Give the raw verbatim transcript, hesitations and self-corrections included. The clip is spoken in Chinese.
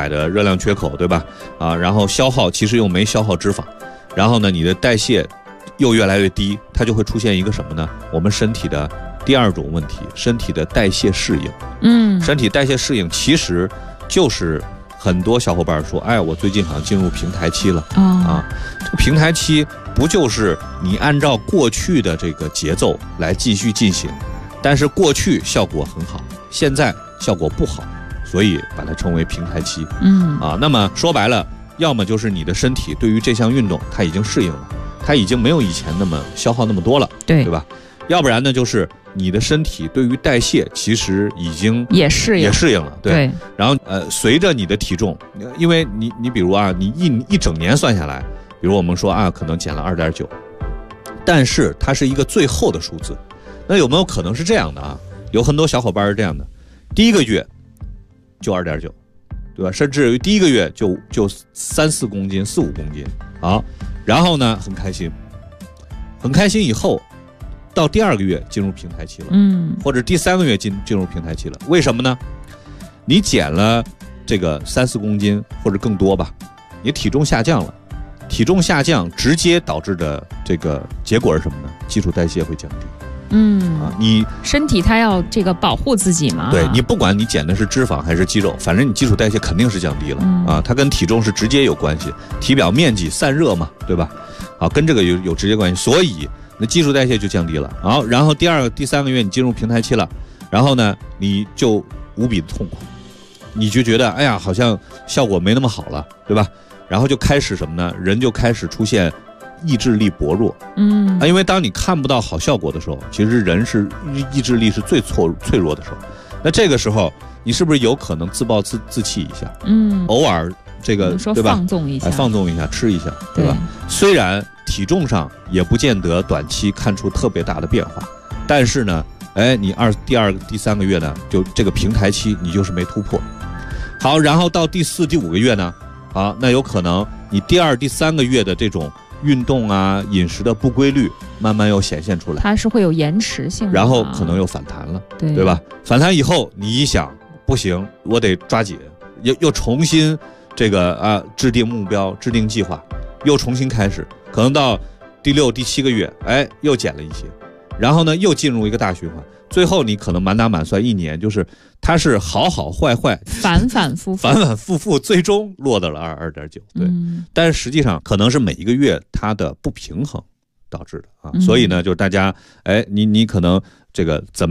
百的热量缺口，对吧？啊，然后消耗其实又没消耗脂肪，然后呢，你的代谢又越来越低，它就会出现一个什么呢？我们身体的第二种问题，身体的代谢适应。 嗯， 身体代谢适应其实就是很多小伙伴说，哎，我最近好像进入平台期了、 哦、 啊。这个平台期不就是你按照过去的这个节奏来继续进行，但是过去效果很好，现在效果不好，所以把它称为平台期。 嗯啊，那么说白了，要么就是你的身体对于这项运动它已经适应了，它已经没有以前那么消耗那么多了， 对对吧？要不然呢，就是你的身体对于代谢其实已经也适应也适应了，对。 对然后呃，随着你的体重，因为你你比如啊，你一一整年算下来，比如我们说啊，可能减了二点九，但是它是一个最后的数字。那有没有可能是这样的啊？有很多小伙伴是这样的，第一个月就二点九，对吧？甚至于第一个月就就三四公斤、四五公斤，好，然后呢很开心，很开心以后。到第二个月进入平台期了， 嗯， 或者第三个月进进入平台期了，为什么呢？你减了这个三四公斤或者更多吧，你体重下降了，体重下降直接导致的这个结果是什么呢？基础代谢会降低。 嗯啊，你身体它要这个保护自己嘛， 对你不管你减的是脂肪还是肌肉，反正你基础代谢肯定是降低了、 嗯、 啊，它跟体重是直接有关系，体表面积散热嘛，对吧？好，跟这个有有直接关系，所以。那基础代谢就降低了，好，然后第二个、第三个月你进入平台期了，然后呢，你就无比的痛苦，你就觉得哎呀，好像效果没那么好了，对吧？然后就开始什么呢？人就开始出现意志力薄弱， 嗯啊，因为当你看不到好效果的时候，其实人是意志力是最脆脆弱的时候。那这个时候，你是不是有可能自暴自自弃一下？ 嗯， 偶尔这个对吧？ 放纵一下， 哎，放纵一下，吃一下，对吧？ 对， 虽然体重上也不见得短期看出特别大的变化，但是呢，哎，你二第二第三个月呢，就这个平台期你就是没突破。好，然后到第四、第五个月呢，啊，那有可能你第二、第三个月的这种运动啊、饮食的不规律，慢慢又显现出来， 它是会有延迟性的， 然后可能又反弹了， 对对吧？反弹以后，你一想不行，我得抓紧，又又重新这个啊制定目标、制定计划，又重新开始，可能到第六、第七个月，哎，又减了一些，然后呢，又进入一个大循环。最后你可能满打满算一年，就是它是好好坏坏， 反反复复， 反反复复，最终落到了二二点九。对、 嗯， 但是实际上可能是每一个月它的不平衡导致的啊， 嗯、 所以呢，就是大家，哎，你你可能这个怎么？